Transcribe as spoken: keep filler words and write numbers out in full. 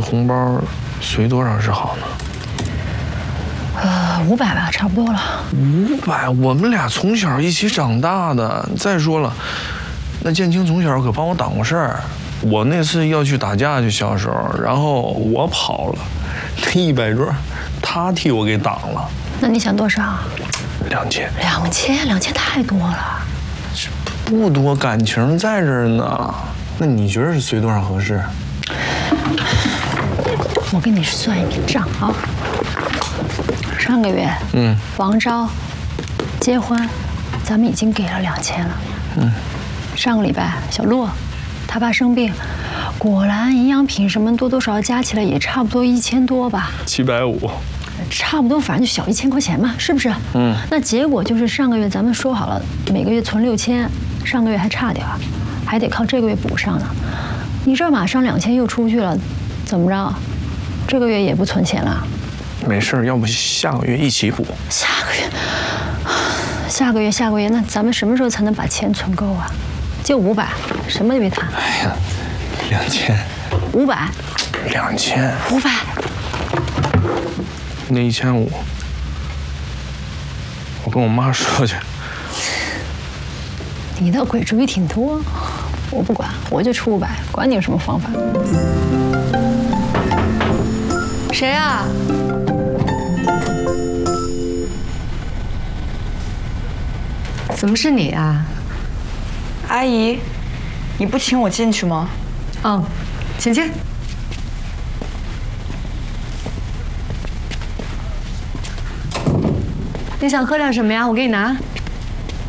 红包随多少是好呢？ 呃，五百吧，差不多了。 五百，我们俩从小一起长大的。再说了，那建清从小可帮我挡过事儿。我那次要去打架去，小时候，然后我跑了，那一百桌，他替我给挡了。 那你想多少？ 两千。 两千，两千太多了。 这不多，感情在这儿呢。那你觉得是随多少合适？ 我给你算一笔账啊。上个月，嗯，王昭结婚，咱们已经给了两千了。嗯，上个礼拜小洛他爸生病，果然营养品什么多多少少加起来也差不多一千多吧。 七百五。 差不多，反正就小一千块钱嘛，是不是？嗯。那结果就是上个月咱们说好了，每个月存六千，上个月还差点，还得靠这个月补上呢。你这马上两千又出去了，怎么着？这个月也不存钱了？ 没事，要不下个月一起补。 下个月，下个月，下个月，那咱们什么时候才能把钱存够啊？就五百，什么也别谈。 哎呀，两千。 五百。 两千。 五百。 那一千五，我跟我妈说去。 你的鬼主意挺多，我不管，我就出五百，管你有什么方法。谁啊？ 怎么是你啊？ 阿姨，你不请我进去吗？ 嗯，请进。你想喝点什么呀？我给你拿。